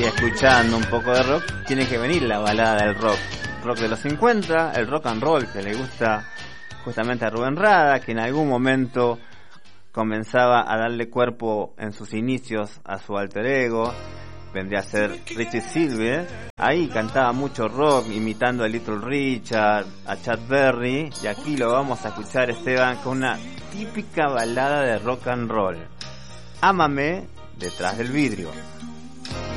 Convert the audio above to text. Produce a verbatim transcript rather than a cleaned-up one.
y escuchando un poco de rock, tiene que venir la balada del rock. Rock de los cincuenta, el rock and roll que le gusta justamente a Rubén Rada, que en algún momento comenzaba a darle cuerpo en sus inicios a su alter ego, vendría a ser Richie Sylvie. Ahí cantaba mucho rock, imitando a Little Richard, a Chad Berry, y aquí lo vamos a escuchar, Esteban, con una típica balada de rock and roll. Ámame detrás del vidrio.